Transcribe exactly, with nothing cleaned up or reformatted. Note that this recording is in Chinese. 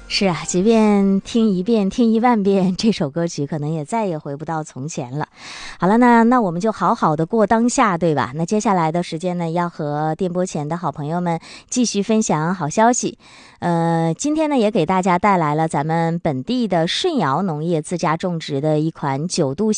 是啊，即便听一遍听一万遍，这首歌曲可能也再也回不到从前了。好了，那那我们就好好的过当下，对吧？那接下来的时间呢，要和电波前的好朋友们继续分享好消息。呃，今天呢也给大家带来了咱们本地的顺尧农业自家种植的一款九度